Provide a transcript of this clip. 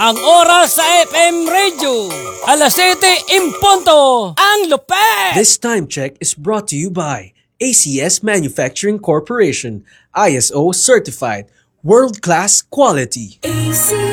Ang oras sa FM Radio, alas 7:00 ang lupet! This time check is brought to you by ACS Manufacturing Corporation, ISO certified, world-class quality.